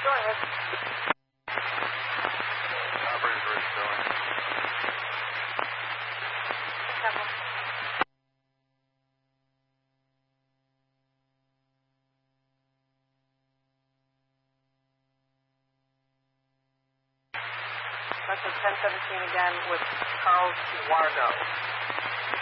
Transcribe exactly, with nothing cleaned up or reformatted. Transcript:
Go ahead. Operator's ready to go. That's at ten seventeen again with Charles Wargo.